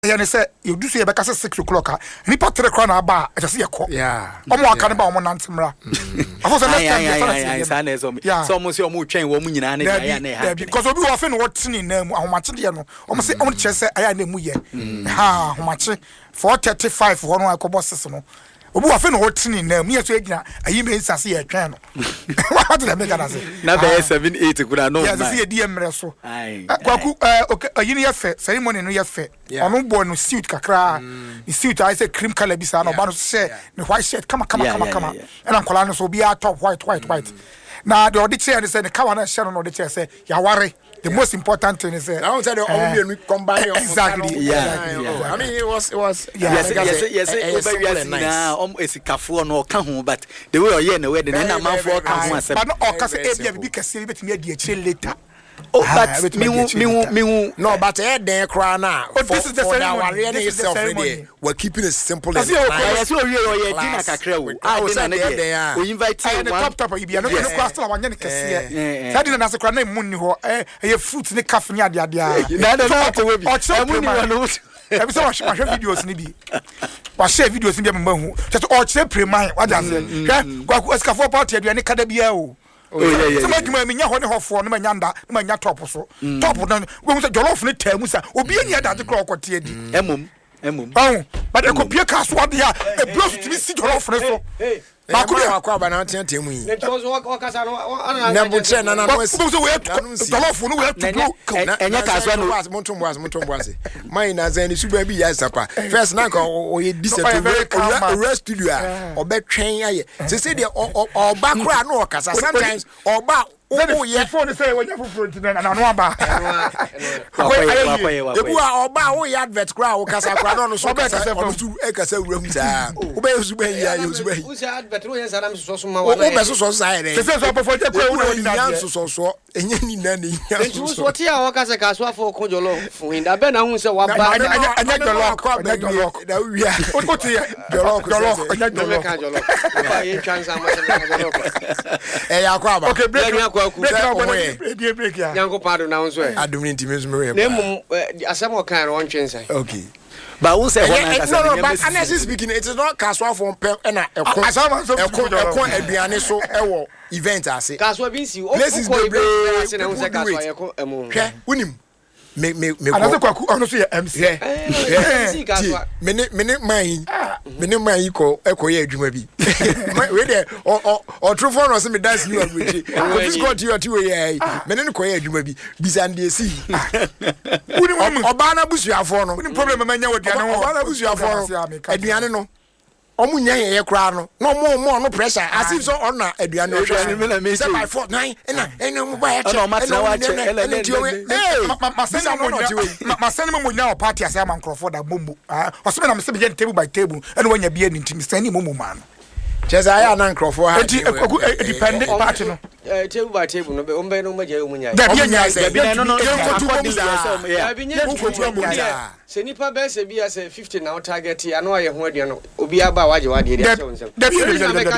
yani say you do say beka 6 o'clock nipa 3 kra na aba e say yeko omo aka ne ba omo nantemra afo say next time so omo say omo twen wo mu nyina ne ya na ha because obi wo fe no wotini na mu ahomache de no omo say omo che say aya na mu ye ha ahomache 435 ho no akobo sese no obi wo fe no wotini na mu ye so agina ayi me nsase ye twen no what did I make that say na be 7-8 kuna no yeah say di emre so kwaku okay ayi ne ye fe ceremony no ye fe ono bo no suit kakra the suit I say cream color bi sa no ba no say the white shirt come and ankola no so bi a top white na the auditor say the kawa na share no the chair say yaware the most important thing is I said the combine exactly I mean it was yes na esikafo no ka ho but the way oye na we the na manfo ka ho asem but no ka say e bi kase betimi adi akire later oh but me no but den cry na this is the ceremony itself ready we're keeping it simple and yes oye dinner kakra wo ah dinner na dey we invite you one top you be no class la wanya ne kase that dinner na se kra na munni ho e fruit ne cafe ne ade na na we bi munni wa no ebi so wa share videos ni bi wa share videos ni bi mba hu just o share preman wa da se kwa escafo party aduane kada bia o oh yeah so maduma me nya ho ne hofo ne manyanda ne manya top so top no we say jollof ne tamu sa obi eni ada de kro okote adi emum but e kopie kaso ade a e blows to be si jollof ne so ba ku akwa ba na temu yi na butre na no so we jollof no we to enya kaso no montomboase mai na zani suba bi ya sapa first na ko o ye disapprove studio a obetwen aye se de oba kra na okasa sometimes oba oh yeah phone say when you front na no aba ebu a oba wo ya advert kra wo kasa kra no so be kasa ono tu e kasa wura hu saa wo be yusu be ya yusu be wo say advert wo yensa na so ma wo be so saa ere se so before je kra wo ni na so enye ni na ni so so ti a wo kasa kaso afọ ko jolo fun da be na hu se wa ba anya jolo da wia o ti jolo anya jolo ba ye chance am se na jolo e ya kwa ba okay break break ya yango pado na unso e adumni ntimi so me nemu asem o kan ron twensa okay but who say one kasa no but honestly speaking it is not casual for na ekon aduane so ewo event ase casual bi si o ko event ase na unse casual ye ko emu hwe unim me anazo kwaku ono so ye MC me man ko ekoye adwuma bi we dey o true for no se me dance you agrechi this got you ati we ye me ne ko ye adwuma bi bisande esi uni oba na busuafo no uni problem ma nya waduane ho oba na busuafo no aduane no omunya ye kra no no mo no pressure as if so on na aduane o hwe say by 4 9 ena mo ba ya che no matna wa che masani mo nya o party ase am Crawford da bombo o se me na me se be table by table ena wanya bia ni ntimi sani mo man cheza aya na Crawford ha dependent party no table by table no be o mbe no ma je o munya da bia nya da bia no da bia nya se nipa be se bia se 50 na target ya no aye ho aduano obi aba waje wade de se da bia